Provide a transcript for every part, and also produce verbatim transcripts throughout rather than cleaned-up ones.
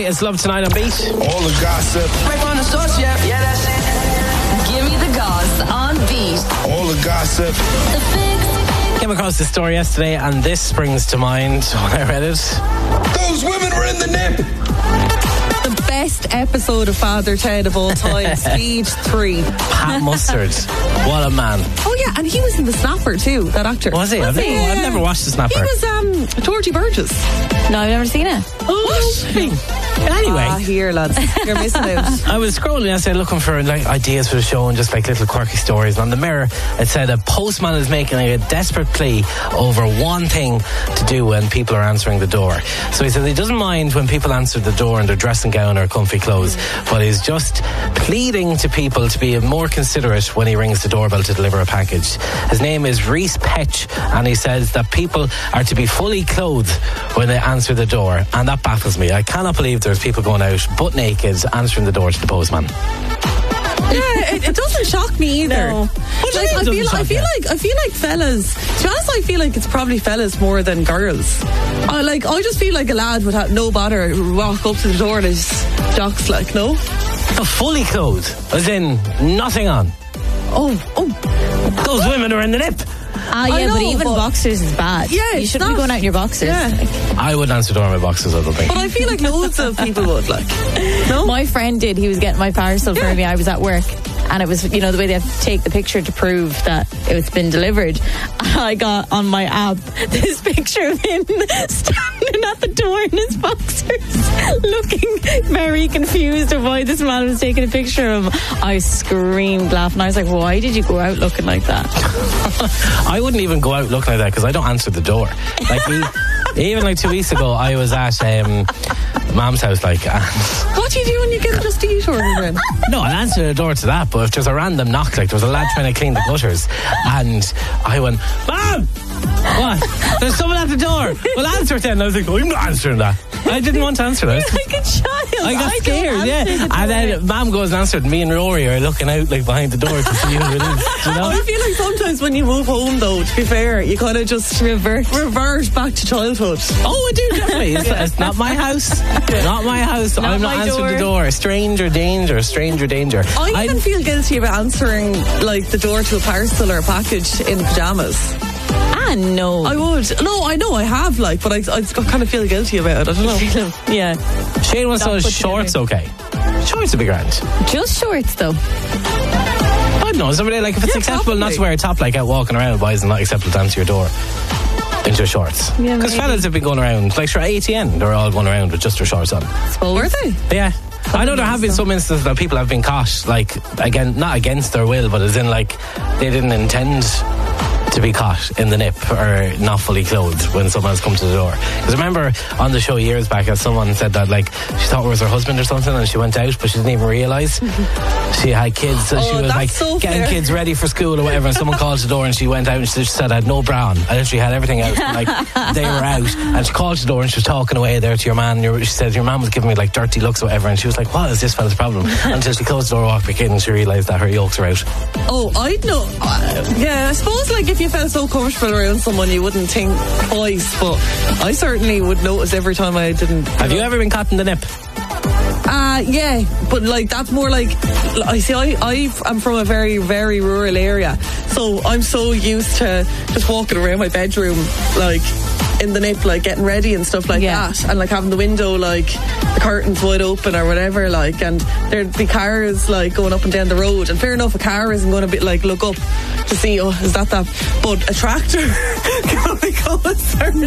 Hey, it's Love Tonight on Beat. All the gossip. Right on the source, yeah, yeah, that's it. Give me the goss on Beat. All the gossip. The Fix. Came across this story yesterday, and this springs to mind when I read it. Those women were in the nip. The best episode of Father Ted of all time, Speed three. Pat Mustard. What a man. Oh yeah, and he was in The Snapper too, that actor. Was he? I've, he? never, I've never watched The Snapper. He was um, Georgie Burgess. No, I've never seen it. What? Anyway. Ah, here, lads. You're missing out. I was scrolling yesterday looking for like ideas for the show and just like little quirky stories. And on the Mirror, it said a postman is making like, a desperate plea over one thing to do when people are answering the door. So he said he doesn't mind when people answer the door in their dressing gown or comfy clothes, but he's just pleading to people to be more considerate when he rings the doorbell to deliver a package. His name is Reese Petch, and he says that people are to be fully clothed when they answer the door, and that baffles me. I cannot believe there's people going out butt naked answering the door to the postman. Yeah, it, it doesn't shock me either. No. Like, I feel, I feel like I feel like fellas. To be honest, I feel like it's probably fellas more than girls. I like. I just feel like a lad would have no bother walk up to the door and his jocks like no. Oh, fully clothed, as in nothing on. Oh, oh. Those women are in the nip. Ah, yeah, know, but even but boxers is bad. Yeah, you shouldn't not, be going out in your boxers. Yeah. I wouldn't answer the door in my boxers, I don't think. But I feel like loads of people would like. No, my friend did. He was getting my parcel yeah. for me. I was at work. And it was, you know, the way they have to take the picture to prove that it's been delivered. I got on my app this picture of him standing at the door in his boxers, looking very confused of why this man was taking a picture of him. I screamed laughing. I was like, why did you go out looking like that? I wouldn't even go out looking like that because I don't answer the door. Like he, even like two weeks ago, I was at um, Mom's house, like. And what do you do when you get Just Eat ordering? No, I'll answer the door to that, but if there's a random knock, like there was a lad trying to clean the gutters, and I went, Mom! What? There's someone at the door. Well, answer it then. I was like, oh, I'm not answering that. I didn't want to answer that. You're like a child. I got I scared, yeah. The And then Mom goes and answered. Me and Rory are looking out like behind the door to see who it is. You know? I feel like sometimes when you move home, though, to be fair, you kind of just revert revert back to childhood. Oh, I do, definitely. It's, it's not my house. Not my house. Not I'm my not answering door. the door. Stranger danger, stranger danger. I even I, feel guilty about answering like the door to a parcel or a package in pyjamas. Ah, no. I would. No, I know I have, like, but I, I kind of feel guilty about it. I don't know. Yeah. Shane wants those shorts, okay. Shorts would be grand. Just shorts, though. I don't know. Somebody, like, if it's Yeah, acceptable probably. not to wear a top, like, out walking around, why is it not acceptable to answer your door in your shorts? Yeah, because maybe. fellas have been going around, like, sure, A T N, they're all going around with just their shorts on. Suppose. Were they? Yeah. I know there have been some instances that people have been caught, like, again, not against their will, but as in, like, they didn't intend to be caught in the nip or not fully clothed when someone has come to the door. Because I remember on the show years back that someone said that, like, she thought it was her husband or something and she went out but she didn't even realise she had kids, so Oh, she was that's like so getting fair. kids ready for school or whatever, and someone called to the door and she went out and she said I had no bra on. I literally had everything out, like they were out, and she called to the door and she was talking away there to your man. Your, she said your man was giving me like dirty looks or whatever, and she was like, what is this fella's problem? Until she closed the door, walked back in and she realised that her yolks are out. Oh, I'd know. Uh, yeah, I suppose, like, if you felt so comfortable around someone, you wouldn't think twice, but I certainly would notice every time I didn't. Have you ever been caught in the nip? Uh, yeah, but like that's more like I see. I I am from a very very rural area, so I'm so used to just walking around my bedroom like in the nip, like getting ready and stuff like Yeah. that, and like having the window like the curtains wide open or whatever, like, and there'd be cars like going up and down the road, and fair enough, a car isn't going to be like look up to see, oh, is that that, but a tractor can only go a certain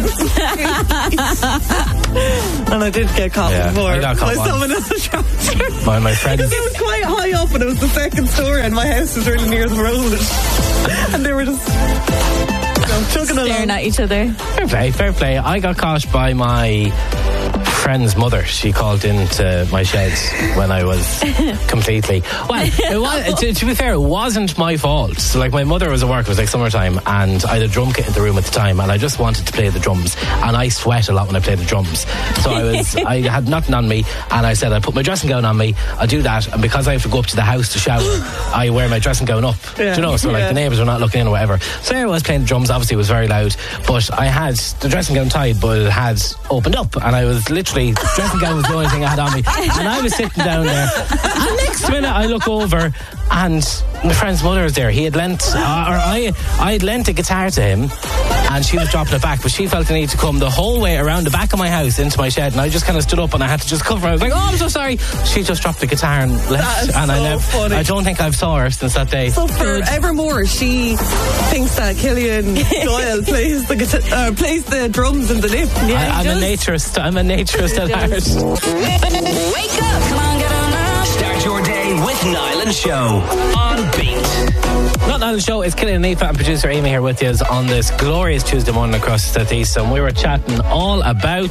speed. And I did get caught Yeah, before I got caught by once. someone else's tractor. My, my friend. Because it was quite high up and it was the second story and my house was really near the road. And they were just, you know, chugging Staring along. at each other. Fair play, fair play. I got caught by my friend's mother. She called into my shed when I was completely well. It was, to, to be fair, it wasn't my fault. So, like, my mother was at work. It was like summertime, and I had a drum kit in the room at the time, and I just wanted to play the drums. And I sweat a lot when I play the drums, so I was I had nothing on me, and I said I put my dressing gown on me. I'll do that, and because I have to go up to the house to shower, I wear my dressing gown up. Yeah. Do you know? So like Yeah. the neighbours were not looking in or whatever. So there I was playing the drums. Obviously, it was very loud, but I had the dressing gown tied, but it had opened up, and I was literally literally, dressing gown was the only thing I had on me. And I was sitting down there. And next minute I look over and my friend's mother is there. He had lent, uh, or I, I had lent a guitar to him, and she was dropping it back, but she felt the need to come the whole way around the back of my house into my shed, and I just kind of stood up and I had to just cover her. I was like, oh, I'm so sorry. She just dropped the guitar and left. That's and so I never, funny. I don't think I've saw her since that day. So forevermore, she thinks that Killian Doyle plays the guitar, uh, plays the drums in the lip. I, I'm a naturist. I'm a naturist at heart. Wake up, come on, get on now. Start your day with Niall and Show on Beat. Not Niall and Show, it's Killian and Aoife and producer Amy here with you on this glorious Tuesday morning across the southeast, and we were chatting all about.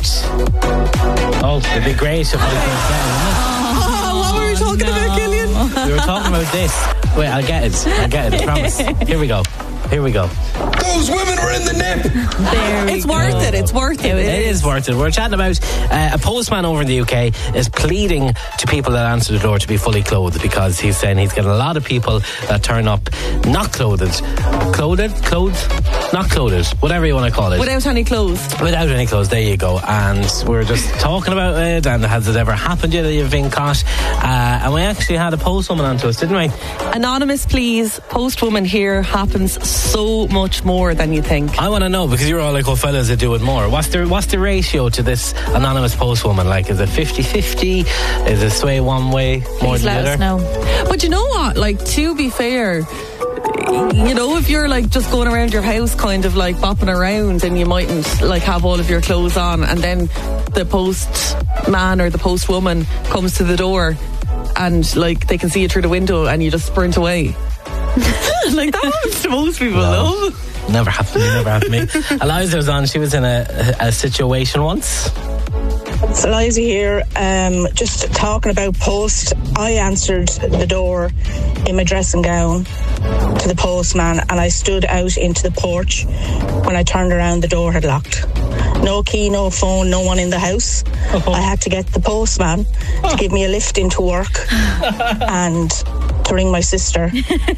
Oh, it'd be great if we could get Oh, what were we talking no. about, Killian? We were talking about this. Wait, I'll get it. I'll get it. I promise. Here we go. Here we go. Those women were in the nip. There we It's go. worth it. It's worth it. It is worth it. We're chatting about uh, a postman over in the U K is pleading to people that answer the door to be fully clothed, because he's saying he's getting a lot of people that turn up not clothed. Clothed? Clothed? Not clothed. Whatever you want to call it. Without any clothes. Without any clothes, there you go. And we were just talking about it, and has it ever happened yet that you've been caught? Uh, and we actually had a postwoman on to us, didn't we? Anonymous, please. Postwoman here happens so much more than you think. I want to know, because you're all like, oh, fellas that do it more. What's the, what's the ratio to this anonymous postwoman? Like, is it fifty-fifty? Is it sway one way more Please than the let other? us know. But you know what? Like, to be fair, you know, if you're like just going around your house kind of like bopping around, and you mightn't like have all of your clothes on, and then the postman or the postwoman comes to the door and like they can see you through the window and you just sprint away. Like, that happens to most people, No. though. Never happened to me, never happened to me. Eliza was on, she was in a, a situation once. It's Eliza here, um, just talking about post. I answered the door in my dressing gown to the postman, and I stood out into the porch. When I turned around, the door had locked. No key, no phone, no one in the house. Oh. I had to get the postman to give me a lift into work and to ring my sister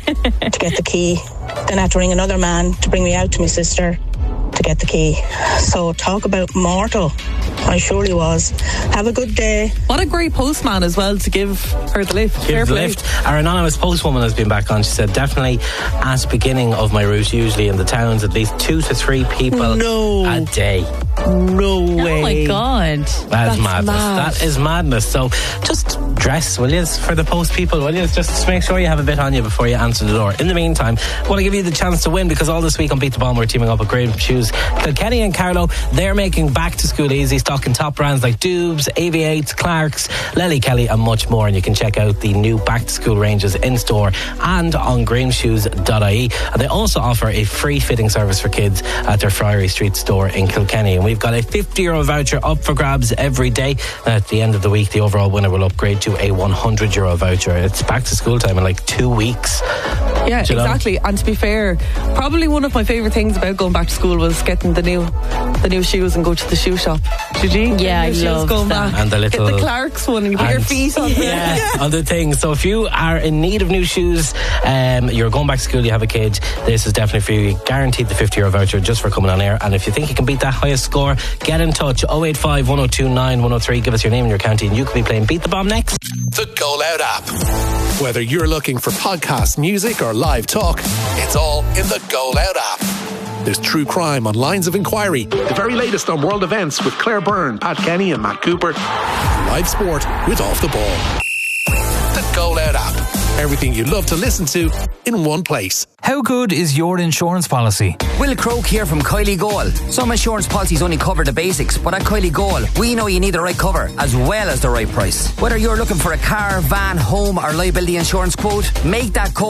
to get the key. Then I had to ring another man to bring me out to my sister to get the key. So talk about mortal. I surely was. Have a good day. What a great postman as well to give her the lift. Fair Give the play. lift. Our anonymous postwoman has been back on. She said, definitely at the beginning of my route, usually in the towns, at least two to three people No. a day. No way. Oh my God. That is That's madness. mad. That is madness. So just dress, will you, for the post people, will you? Just make sure you have a bit on you before you answer the door. In the meantime, I want to give you the chance to win, because all this week on Beat the Bomb, we're teaming up with Graham Shoes. Kilkenny and Carlow, they're making back to school easy, stocking top brands like Dubes, A V eight, Clarks, Lely Kelly, and much more. And you can check out the new back to school ranges in store and on graham shoes dot I E. And they also offer a free fitting service for kids at their Friary Street store in Kilkenny. And we've got a fifty euro voucher up for grabs every day. And at the end of the week, the overall winner will upgrade to a one hundred euro voucher. It's back to school time in like two weeks. Yeah, Do you know? exactly. And to be fair, probably one of my favourite things about going back to school was getting the new the new shoes and go to the shoe shop. Did you? Yeah, I New shoes loved going that. back. And the little- Get the Clarks one and you put your And- feet on the Yeah, on the thing. So if you are in need of new shoes, um, you're going back to school, you have a kid, this is definitely for you. Guaranteed the fifty euro voucher just for coming on air. And if you think you can beat that highest score, get in touch. oh eight five, one oh two, nine one oh three. Give us your name and your county, and you could be playing Beat the Bomb next. The Go Loud app. Whether you're looking for podcast music or live talk, it's all in the Go Loud app. There's true crime on Lines of Inquiry, the very latest on world events with Claire Byrne, Pat Kenny and Matt Cooper, live sport with Off the Ball. The Go Loud app. Everything you love to listen to in one place. How good is your insurance policy? Will Croak here from Kylie Goal. Some insurance policies only cover the basics, but at Kylie Goal, we know you need the right cover as well as the right price. Whether you're looking for a car, van, home or liability insurance quote, make that call